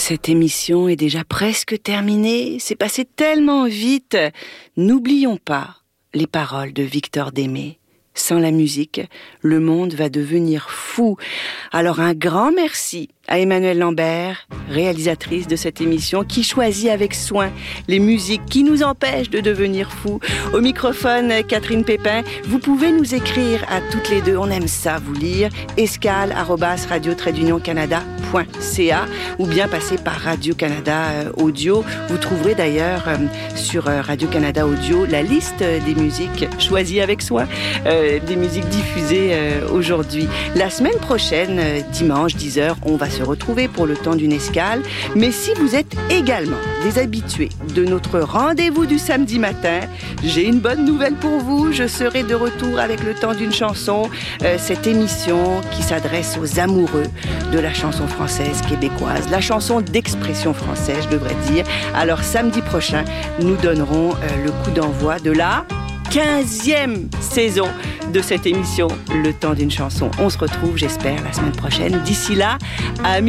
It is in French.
Cette émission est déjà presque terminée. C'est passé tellement vite. N'oublions pas les paroles de Victor Démé. Sans la musique, le monde va devenir fou. Alors un grand merci à Emmanuelle Lambert, réalisatrice de cette émission, qui choisit avec soin les musiques qui nous empêchent de devenir fous. Au microphone, Catherine Pépin. Vous pouvez nous écrire à toutes les deux, on aime ça vous lire, escale@radio-canada.ca ou bien passer par Radio-Canada Audio. Vous trouverez d'ailleurs sur Radio-Canada Audio la liste des musiques choisies avec soin, des musiques diffusées aujourd'hui. La semaine prochaine, dimanche 10h, on va se retrouver pour le temps d'une escale. Mais si vous êtes également des habitués de notre rendez-vous du samedi matin, j'ai une bonne nouvelle pour vous. Je serai de retour avec le temps d'une chanson, cette émission qui s'adresse aux amoureux de la chanson française québécoise, la chanson d'expression française, je devrais dire. Alors samedi prochain, nous donnerons le coup d'envoi de la 15e saison de cette émission, Le temps d'une chanson. On se retrouve, j'espère, la semaine prochaine. D'ici là,